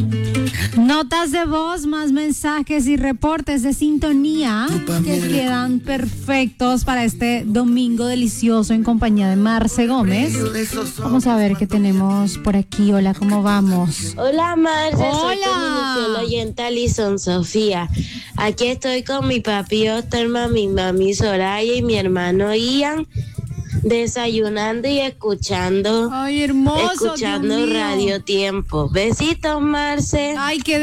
Notas de voz, más mensajes y reportes de sintonía que quedan perfectos para este domingo delicioso en compañía de Marce Gómez. Vamos a ver qué tenemos por aquí. Hola, ¿cómo vamos? Hola Marce, soy tu Hola. fiel oyente Alison Sofía. Aquí estoy con mi papi Osterman, mi mami Soraya y mi hermano Ian, desayunando y escuchando Ay, hermoso, Dios mío. Radio Tiempo. Besitos, Marce. Ay, qué